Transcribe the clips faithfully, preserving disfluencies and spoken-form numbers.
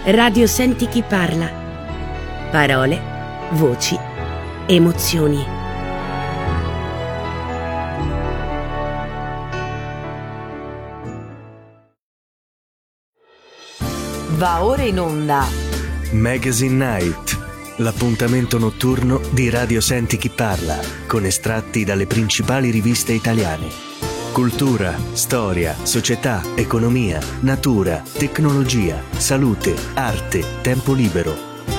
Radio Senti Chi Parla. Parole, voci, emozioni. Va ora in onda Magazine Night, l'appuntamento notturno di Radio Senti Chi Parla, con estratti dalle principali riviste italiane. Cultura, storia, società, economia, natura, tecnologia, salute, arte, tempo libero.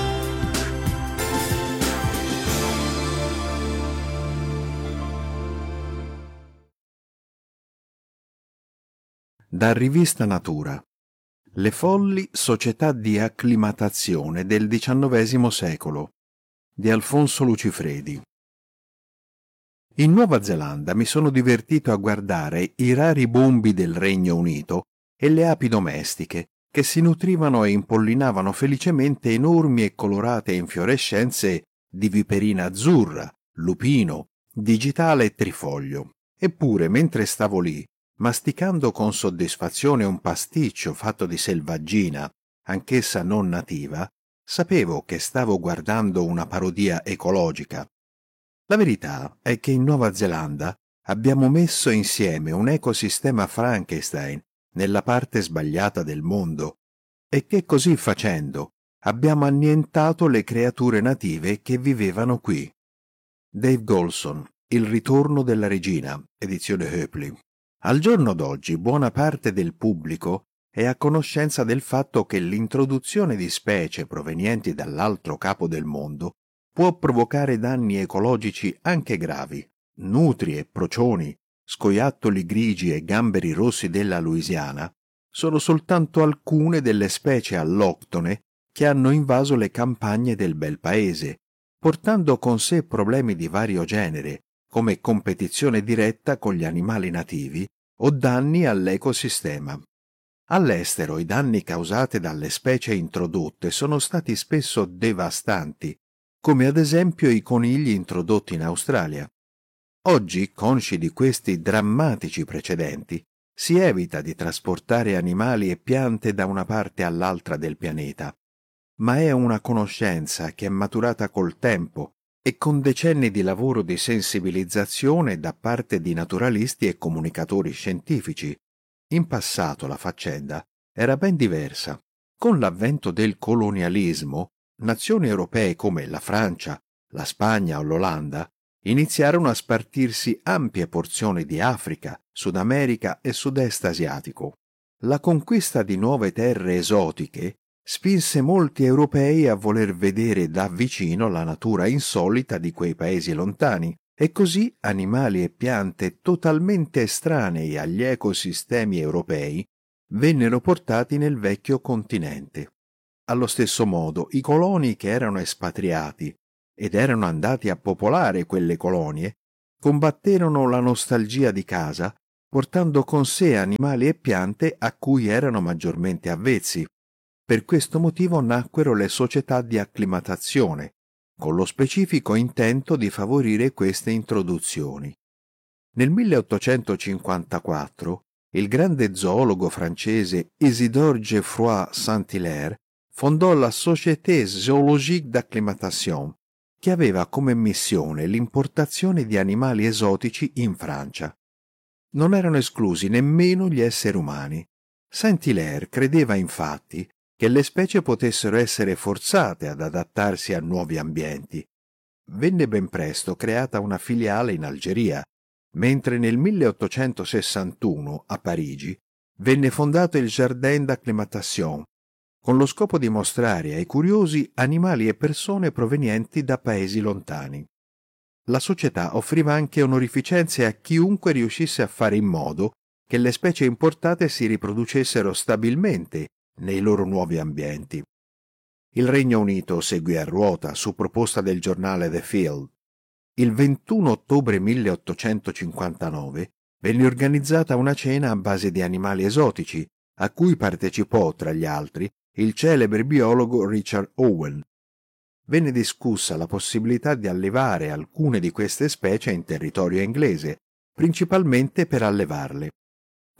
Da Rivista Natura. Le folli società di acclimatazione del diciannovesimo secolo di Alfonso Lucifredi. In Nuova Zelanda mi sono divertito a guardare i rari bombi del Regno Unito e le api domestiche che si nutrivano e impollinavano felicemente enormi e colorate infiorescenze di viperina azzurra, lupino, digitale e trifoglio. Eppure, mentre stavo lì, masticando con soddisfazione un pasticcio fatto di selvaggina, anch'essa non nativa, sapevo che stavo guardando una parodia ecologica. La verità è che in Nuova Zelanda abbiamo messo insieme un ecosistema Frankenstein nella parte sbagliata del mondo e che così facendo abbiamo annientato le creature native che vivevano qui. Dave Golson, Il ritorno della regina, edizione Hoepli. Al giorno d'oggi buona parte del pubblico è a conoscenza del fatto che l'introduzione di specie provenienti dall'altro capo del mondo può provocare danni ecologici anche gravi. Nutrie, procioni, scoiattoli grigi e gamberi rossi della Louisiana sono soltanto alcune delle specie alloctone che hanno invaso le campagne del bel paese, portando con sé problemi di vario genere, come competizione diretta con gli animali nativi o danni all'ecosistema. All'estero i danni causati dalle specie introdotte sono stati spesso devastanti, come ad esempio i conigli introdotti in Australia. Oggi, consci di questi drammatici precedenti, si evita di trasportare animali e piante da una parte all'altra del pianeta, ma è una conoscenza che è maturata col tempo e con decenni di lavoro di sensibilizzazione da parte di naturalisti e comunicatori scientifici. In passato la faccenda era ben diversa. Con l'avvento del colonialismo, nazioni europee come la Francia, la Spagna o l'Olanda iniziarono a spartirsi ampie porzioni di Africa, Sud America e Sud-Est asiatico. La conquista di nuove terre esotiche spinse molti europei a voler vedere da vicino la natura insolita di quei paesi lontani, e così animali e piante totalmente estranei agli ecosistemi europei vennero portati nel vecchio continente. Allo stesso modo, i coloni che erano espatriati ed erano andati a popolare quelle colonie combatterono la nostalgia di casa, portando con sé animali e piante a cui erano maggiormente avvezzi. Per questo motivo nacquero le società di acclimatazione, con lo specifico intento di favorire queste introduzioni. Nel milleottocentocinquantaquattro il grande zoologo francese Isidore Geoffroy Saint-Hilaire fondò la Société Zoologique d'Acclimatation, che aveva come missione l'importazione di animali esotici in Francia. Non erano esclusi nemmeno gli esseri umani. Saint-Hilaire credeva infatti che le specie potessero essere forzate ad adattarsi a nuovi ambienti. Venne ben presto creata una filiale in Algeria, mentre nel milleottocentosessantuno a Parigi venne fondato il Jardin d'Acclimatation, con lo scopo di mostrare ai curiosi animali e persone provenienti da paesi lontani. La società offriva anche onorificenze a chiunque riuscisse a fare in modo che le specie importate si riproducessero stabilmente nei loro nuovi ambienti. Il Regno Unito seguì a ruota su proposta del giornale The Field. Il ventuno ottobre milleottocentocinquantanove venne organizzata una cena a base di animali esotici, a cui partecipò, tra gli altri, il celebre biologo Richard Owen. Venne discussa la possibilità di allevare alcune di queste specie in territorio inglese, principalmente per allevarle.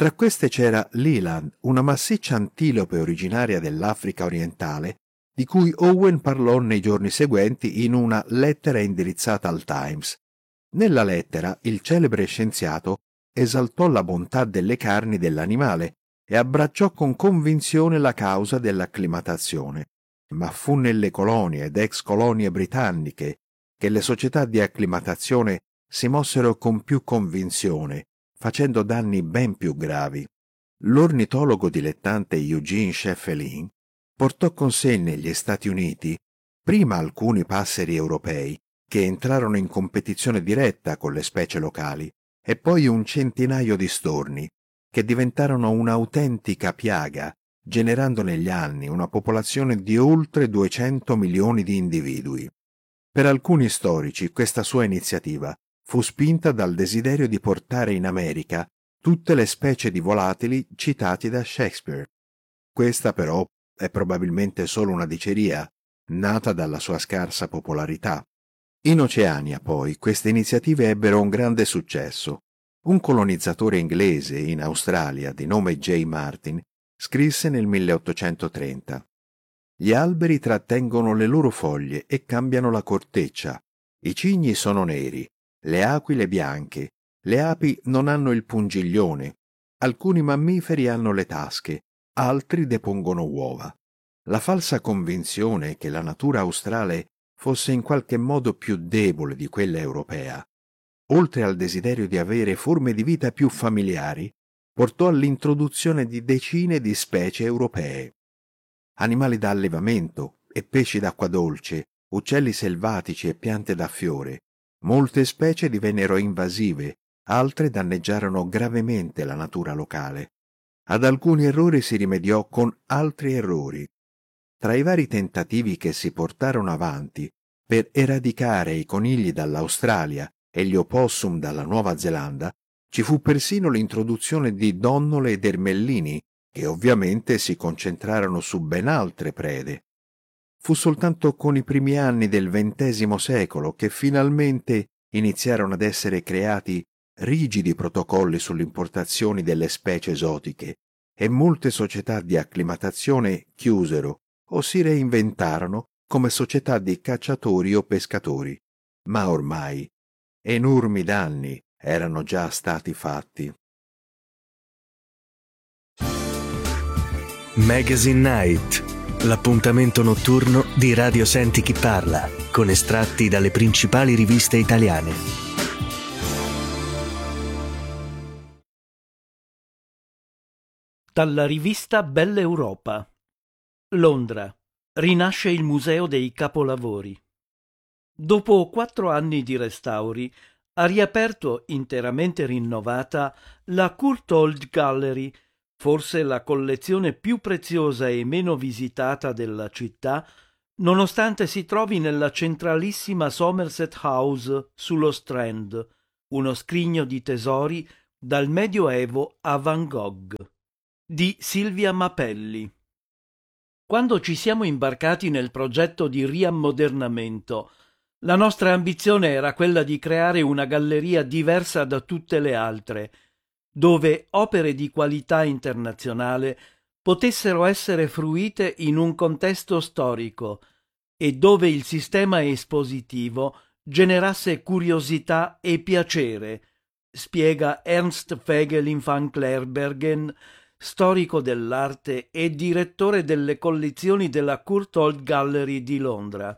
Tra queste c'era l'eland, una massiccia antilope originaria dell'Africa orientale, di cui Owen parlò nei giorni seguenti in una lettera indirizzata al Times. Nella lettera il celebre scienziato esaltò la bontà delle carni dell'animale e abbracciò con convinzione la causa dell'acclimatazione, ma fu nelle colonie ed ex colonie britanniche che le società di acclimatazione si mossero con più convinzione, facendo danni ben più gravi. L'ornitologo dilettante Eugene Schaeffelin portò con sé negli Stati Uniti prima alcuni passeri europei che entrarono in competizione diretta con le specie locali e poi un centinaio di storni che diventarono un'autentica piaga, generando negli anni una popolazione di oltre duecento milioni di individui. Per alcuni storici questa sua iniziativa fu spinta dal desiderio di portare in America tutte le specie di volatili citati da Shakespeare. Questa però è probabilmente solo una diceria, nata dalla sua scarsa popolarità. In Oceania, poi, queste iniziative ebbero un grande successo. Un colonizzatore inglese in Australia di nome J. Martin scrisse nel milleottocentotrenta: «Gli alberi trattengono le loro foglie e cambiano la corteccia. I cigni sono neri, le aquile bianche, le api non hanno il pungiglione, alcuni mammiferi hanno le tasche, altri depongono uova. La falsa convinzione che la natura australe fosse in qualche modo più debole di quella europea, oltre al desiderio di avere forme di vita più familiari, portò all'introduzione di decine di specie europee. Animali da allevamento e pesci d'acqua dolce, uccelli selvatici e piante da fiore. Molte specie divennero invasive, altre danneggiarono gravemente la natura locale. Ad alcuni errori si rimediò con altri errori. Tra i vari tentativi che si portarono avanti per eradicare i conigli dall'Australia e gli opossum dalla Nuova Zelanda, ci fu persino l'introduzione di donnole ed ermellini, che ovviamente si concentrarono su ben altre prede. Fu soltanto con i primi anni del ventesimo secolo che finalmente iniziarono ad essere creati rigidi protocolli sulle importazioni delle specie esotiche e molte società di acclimatazione chiusero o si reinventarono come società di cacciatori o pescatori. Ma ormai enormi danni erano già stati fatti. Magazine Night, l'appuntamento notturno di Radio Senti Chi Parla, con estratti dalle principali riviste italiane. Dalla rivista Bella Europa. Londra. Rinasce il Museo dei Capolavori. Dopo quattro anni di restauri, ha riaperto interamente rinnovata la Courtauld Gallery, forse la collezione più preziosa e meno visitata della città, nonostante si trovi nella centralissima Somerset House sullo Strand, uno scrigno di tesori dal Medioevo a Van Gogh. Di Silvia Mapelli. Quando ci siamo imbarcati nel progetto di riammodernamento, la nostra ambizione era quella di creare una galleria diversa da tutte le altre, dove opere di qualità internazionale potessero essere fruite in un contesto storico e dove il sistema espositivo generasse curiosità e piacere, spiega Ernst Fegelin van Klerbergen, storico dell'arte e direttore delle collezioni della Courtauld Gallery di Londra.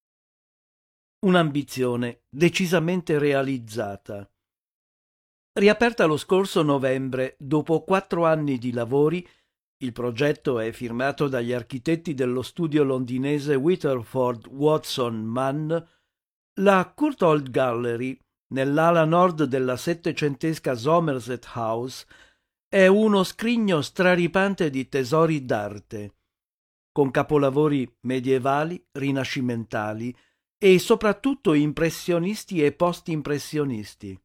Un'ambizione decisamente realizzata. Riaperta lo scorso novembre, dopo quattro anni di lavori, il progetto è firmato dagli architetti dello studio londinese Whitterford Watson Mann, la Courtauld Gallery, nell'ala nord della settecentesca Somerset House, è uno scrigno straripante di tesori d'arte, con capolavori medievali, rinascimentali e soprattutto impressionisti e post-impressionisti.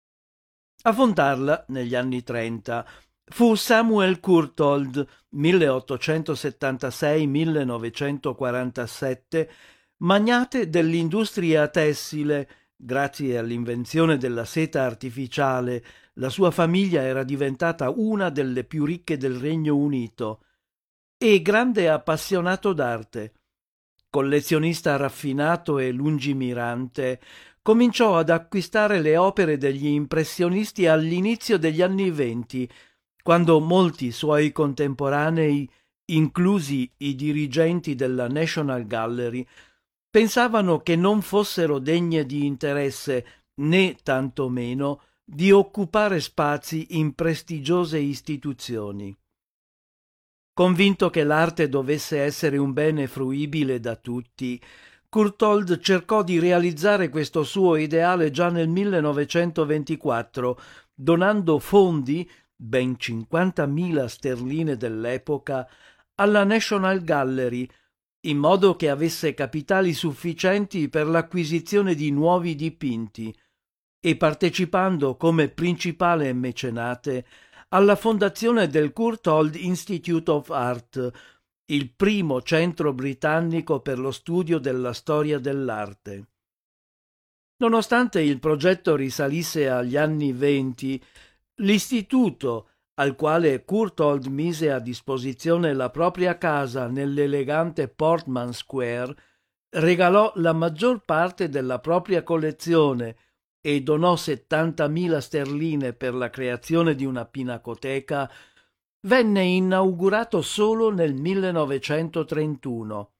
A fondarla, negli anni trenta, fu Samuel Courtauld, milleottocentosettantasei millenovecentoquarantasette, magnate dell'industria tessile, grazie all'invenzione della seta artificiale, La sua famiglia era diventata una delle più ricche del Regno Unito e grande appassionato d'arte. Collezionista raffinato e lungimirante, cominciò ad acquistare le opere degli impressionisti all'inizio degli anni venti, quando molti suoi contemporanei, inclusi i dirigenti della National Gallery, pensavano che non fossero degne di interesse né tantomeno di occupare spazi in prestigiose istituzioni. Convinto che l'arte dovesse essere un bene fruibile da tutti, Courtauld cercò di realizzare questo suo ideale già nel millenovecentoventiquattro, donando fondi, ben cinquantamila sterline dell'epoca, alla National Gallery, in modo che avesse capitali sufficienti per l'acquisizione di nuovi dipinti, e partecipando come principale mecenate alla fondazione del Courtauld Institute of Art, il primo centro britannico per lo studio della storia dell'arte. Nonostante il progetto risalisse agli anni venti, l'istituto, al quale Courtauld mise a disposizione la propria casa nell'elegante Portman Square, regalò la maggior parte della propria collezione e donò settantamila sterline per la creazione di una pinacoteca, venne inaugurato solo nel millenovecentotrentuno.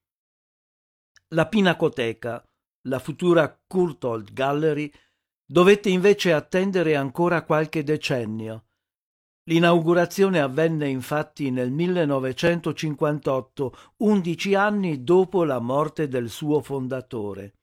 La pinacoteca, la futura Courtauld Gallery, dovette invece attendere ancora qualche decennio. L'inaugurazione avvenne infatti nel millenovecentocinquantotto, undici anni dopo la morte del suo fondatore.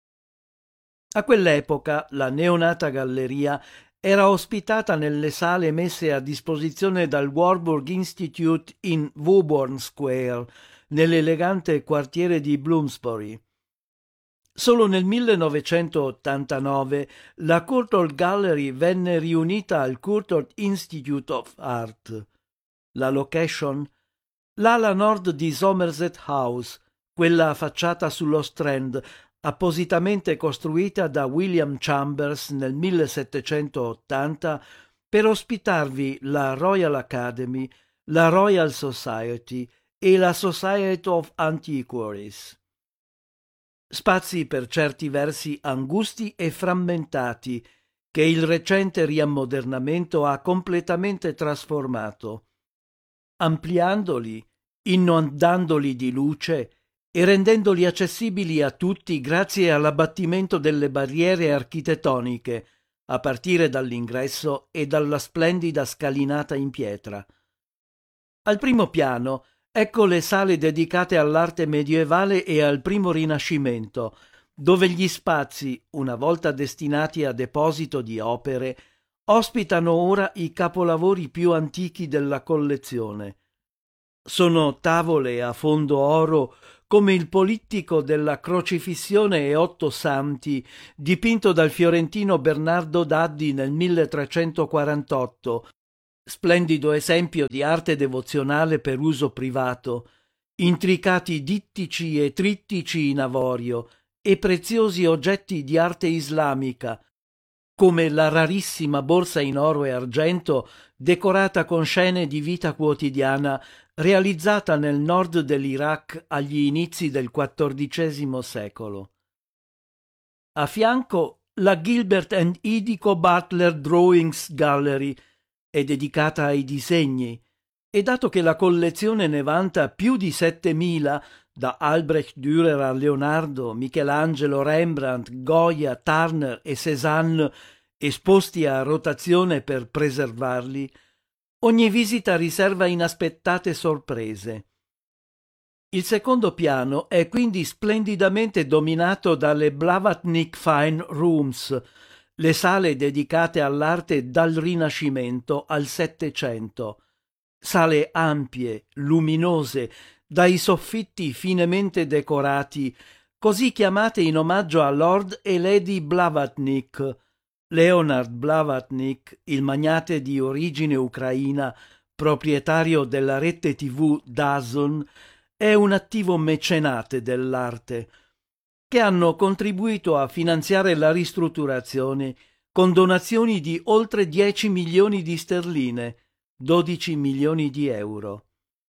A quell'epoca la neonata galleria era ospitata nelle sale messe a disposizione dal Warburg Institute in Woburn Square, nell'elegante quartiere di Bloomsbury. Solo nel millenovecentottantanove la Courtauld Gallery venne riunita al Courtauld Institute of Art. La location? L'ala nord di Somerset House, quella affacciata sullo Strand, appositamente costruita da William Chambers nel millesettecentottanta per ospitarvi la Royal Academy, la Royal Society e la Society of Antiquaries. Spazi per certi versi angusti e frammentati, che il recente riammodernamento ha completamente trasformato. Ampliandoli, inondandoli di luce e rendendoli accessibili a tutti grazie all'abbattimento delle barriere architettoniche, a partire dall'ingresso e dalla splendida scalinata in pietra. Al primo piano ecco le sale dedicate all'arte medievale e al primo Rinascimento, dove gli spazi, una volta destinati a deposito di opere, ospitano ora i capolavori più antichi della collezione. Sono tavole a fondo oro come il Polittico della Crocifissione e Otto Santi, dipinto dal fiorentino Bernardo Daddi nel milletrecentoquarantotto, splendido esempio di arte devozionale per uso privato, intricati dittici e trittici in avorio e preziosi oggetti di arte islamica, come la rarissima borsa in oro e argento decorata con scene di vita quotidiana realizzata nel nord dell'Iraq agli inizi del quattordicesimo secolo. A fianco la Gilbert and Idico Butler Drawings Gallery è dedicata ai disegni e dato che la collezione ne vanta più di settemila, da Albrecht Dürer a Leonardo, Michelangelo, Rembrandt, Goya, Turner e Cézanne, esposti a rotazione per preservarli, ogni visita riserva inaspettate sorprese. Il secondo piano è quindi splendidamente dominato dalle Blavatnik Fine Rooms, le sale dedicate all'arte dal Rinascimento al Settecento. Sale ampie, luminose, dai soffitti finemente decorati, così chiamate in omaggio a Lord e Lady Blavatnik. Leonard Blavatnik, il magnate di origine ucraina, proprietario della rete tivù DAZN, è un attivo mecenate dell'arte, che hanno contribuito a finanziare la ristrutturazione, con donazioni di oltre dieci milioni di sterline, dodici milioni di euro.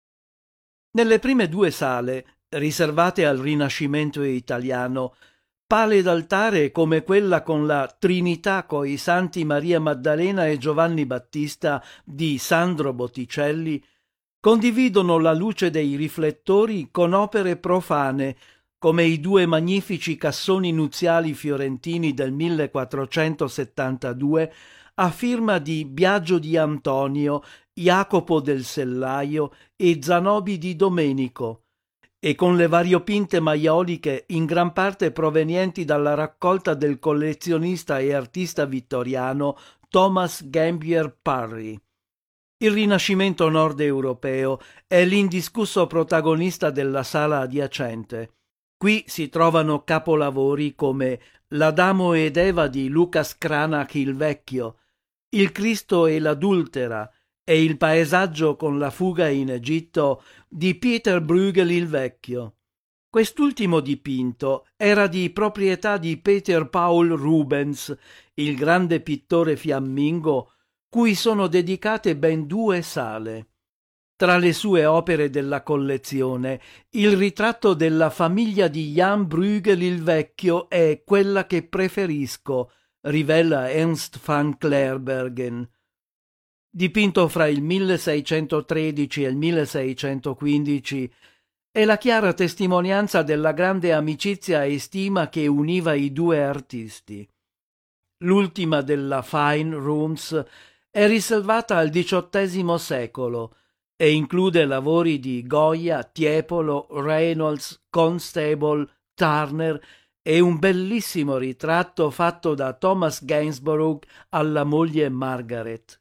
Nelle prime due sale, riservate al Rinascimento italiano, pale d'altare come quella con la Trinità coi santi Maria Maddalena e Giovanni Battista di Sandro Botticelli condividono la luce dei riflettori con opere profane come i due magnifici cassoni nuziali fiorentini del millequattrocentosettantadue a firma di Biagio di Antonio, Jacopo del Sellaio e Zanobi di Domenico, e con le variopinte maioliche in gran parte provenienti dalla raccolta del collezionista e artista vittoriano Thomas Gambier Parry. Il Rinascimento nord europeo è l'indiscusso protagonista della sala adiacente. Qui si trovano capolavori come L'Adamo ed Eva di Lucas Cranach il Vecchio, Il Cristo e l'Adultera e il paesaggio con la fuga in Egitto di Pieter Bruegel il Vecchio. Quest'ultimo dipinto era di proprietà di Peter Paul Rubens, il grande pittore fiammingo, cui sono dedicate ben due sale. Tra le sue opere della collezione, il ritratto della famiglia di Jan Bruegel il Vecchio è quella che preferisco, rivela Ernst van Claerbergen. Dipinto fra il milleseicentotredici e il milleseicentoquindici, è la chiara testimonianza della grande amicizia e stima che univa i due artisti. L'ultima della Fine Rooms è riservata al diciottesimo secolo e include lavori di Goya, Tiepolo, Reynolds, Constable, Turner e un bellissimo ritratto fatto da Thomas Gainsborough alla moglie Margaret.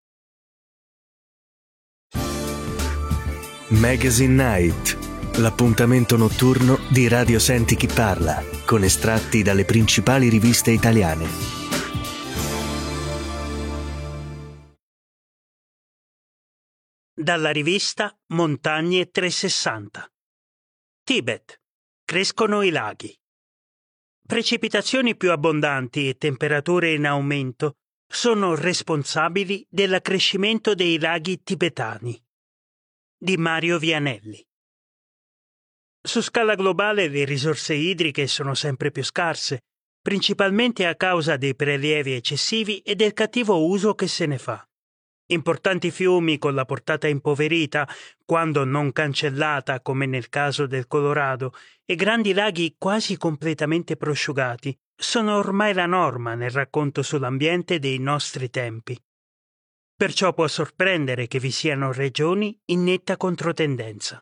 Magazine Night, l'appuntamento notturno di Radio Senti Chi Parla, con estratti dalle principali riviste italiane. Dalla rivista Montagne trecentosessanta. Tibet. Crescono i laghi. Precipitazioni più abbondanti e temperature in aumento sono responsabili dell'accrescimento dei laghi tibetani. Di Mario Vianelli. Su scala globale le risorse idriche sono sempre più scarse, principalmente a causa dei prelievi eccessivi e del cattivo uso che se ne fa. Importanti fiumi con la portata impoverita, quando non cancellata come nel caso del Colorado, e grandi laghi quasi completamente prosciugati sono ormai la norma nel racconto sull'ambiente dei nostri tempi. Perciò può sorprendere che vi siano regioni in netta controtendenza.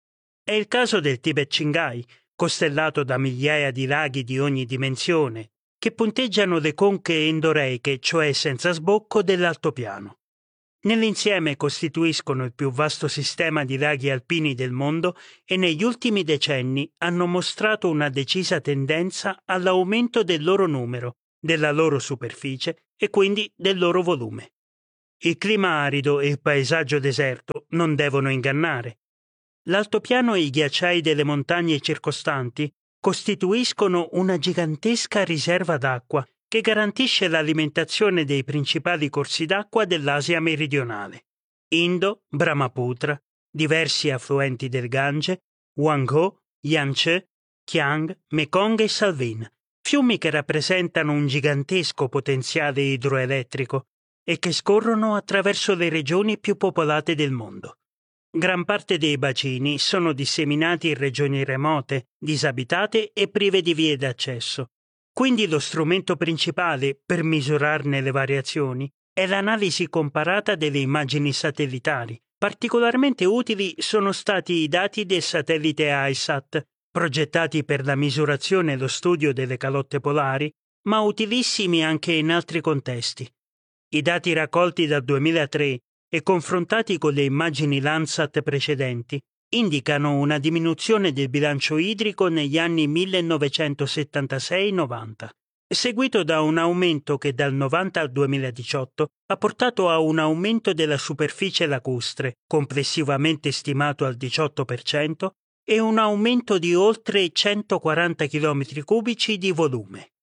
È il caso del Tibet Qinghai, costellato da migliaia di laghi di ogni dimensione, che punteggiano le conche endoreiche, cioè senza sbocco, dell'altopiano. Nell'insieme costituiscono il più vasto sistema di laghi alpini del mondo e negli ultimi decenni hanno mostrato una decisa tendenza all'aumento del loro numero, della loro superficie e quindi del loro volume. Il clima arido e il paesaggio deserto non devono ingannare. L'altopiano e i ghiacciai delle montagne circostanti costituiscono una gigantesca riserva d'acqua che garantisce l'alimentazione dei principali corsi d'acqua dell'Asia meridionale: Indo, Brahmaputra, diversi affluenti del Gange, Huanghe, Yangtze, Kiang, Mekong e Salween, fiumi che rappresentano un gigantesco potenziale idroelettrico e che scorrono attraverso le regioni più popolate del mondo. Gran parte dei bacini sono disseminati in regioni remote, disabitate e prive di vie d'accesso. Quindi lo strumento principale per misurarne le variazioni è l'analisi comparata delle immagini satellitari. Particolarmente utili sono stati i dati del satellite ISAT, progettati per la misurazione e lo studio delle calotte polari, ma utilissimi anche in altri contesti. I dati raccolti dal duemilatré e confrontati con le immagini Landsat precedenti indicano una diminuzione del bilancio idrico negli anni millenovecentosettantasei novanta, seguito da un aumento che dal novanta al duemiladiciotto ha portato a un aumento della superficie lacustre, complessivamente stimato al diciotto per cento, e un aumento di oltre centoquaranta chilometri cubici di volume.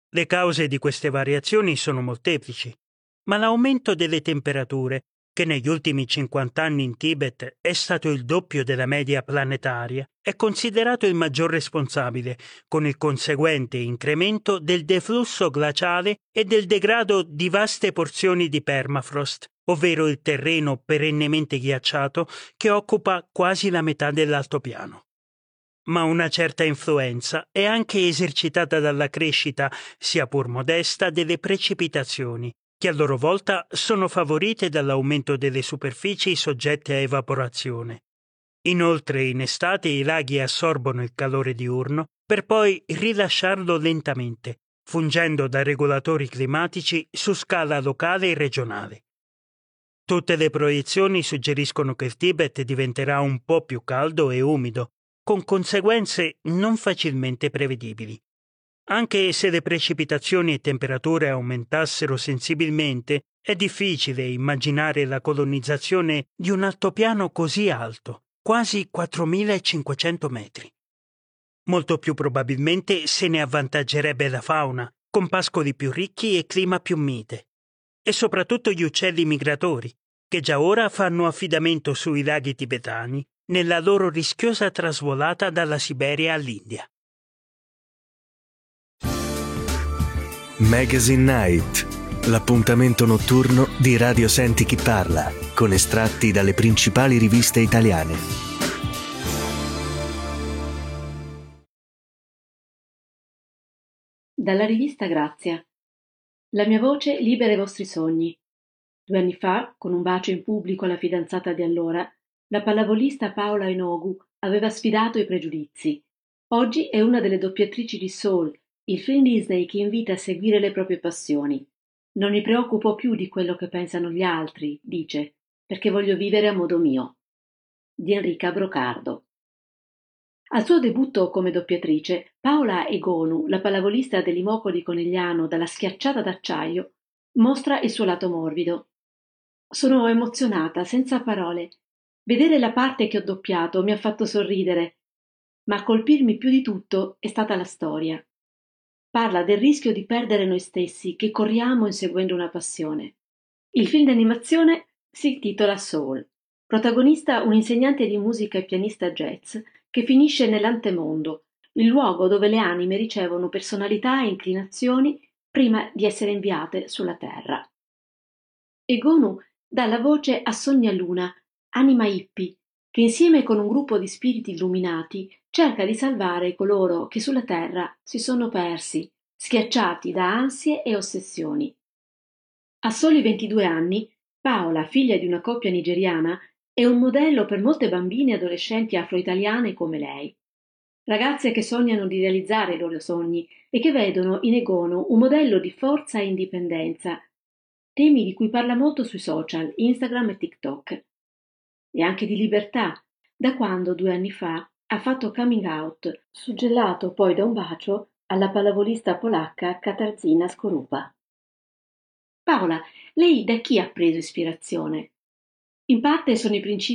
Le cause di queste variazioni sono molteplici, ma l'aumento delle temperature, che negli ultimi cinquanta anni in Tibet è stato il doppio della media planetaria, è considerato il maggior responsabile, con il conseguente incremento del deflusso glaciale e del degrado di vaste porzioni di permafrost, ovvero il terreno perennemente ghiacciato che occupa quasi la metà dell'altopiano. Ma una certa influenza è anche esercitata dalla crescita, sia pur modesta, delle precipitazioni, che a loro volta sono favorite dall'aumento delle superfici soggette a evaporazione. Inoltre in estate i laghi assorbono il calore diurno per poi rilasciarlo lentamente, fungendo da regolatori climatici su scala locale e regionale. Tutte le proiezioni suggeriscono che il Tibet diventerà un po' più caldo e umido, con conseguenze non facilmente prevedibili. Anche se le precipitazioni e temperature aumentassero sensibilmente, è difficile immaginare la colonizzazione di un altopiano così alto, quasi quattromilacinquecento metri. Molto più probabilmente se ne avvantaggerebbe la fauna, con pascoli più ricchi e clima più mite, e soprattutto gli uccelli migratori, che già ora fanno affidamento sui laghi tibetani nella loro rischiosa trasvolata dalla Siberia all'India. Magazine Night, l'appuntamento notturno di Radio Senti Chi Parla, con estratti dalle principali riviste italiane. Dalla rivista Grazia. La mia voce libera i vostri sogni. Due anni fa, con un bacio in pubblico alla fidanzata di allora, la pallavolista Paola Enogu aveva sfidato i pregiudizi. Oggi è una delle doppiatrici di Soul, il film Disney che invita a seguire le proprie passioni. Non mi preoccupo più di quello che pensano gli altri, dice, perché voglio vivere a modo mio. Di Enrica Brocardo. Al suo debutto come doppiatrice, Paola Egonu, la pallavolista dell'Imoco di Conegliano dalla schiacciata d'acciaio, mostra il suo lato morbido. Sono emozionata, senza parole. Vedere la parte che ho doppiato mi ha fatto sorridere, ma a colpirmi più di tutto è stata la storia. Parla del rischio di perdere noi stessi che corriamo inseguendo una passione. Il film d'animazione si intitola Soul. Protagonista un insegnante di musica e pianista jazz che finisce nell'antemondo, il luogo dove le anime ricevono personalità e inclinazioni prima di essere inviate sulla terra. Egonu dà la voce a Sonia Luna, anima hippie, che insieme con un gruppo di spiriti illuminati cerca di salvare coloro che sulla terra si sono persi, schiacciati da ansie e ossessioni. A soli ventidue anni, Paola, figlia di una coppia nigeriana, è un modello per molte bambine e adolescenti afro-italiane come lei. Ragazze che sognano di realizzare i loro sogni e che vedono in Egonu un modello di forza e indipendenza, temi di cui parla molto sui social, Instagram e TikTok. E anche di libertà, da quando due anni fa ha fatto coming out, suggellato poi da un bacio alla pallavolista polacca Katarzyna Skorupa. Paola, lei da chi ha preso ispirazione? In parte sono i principi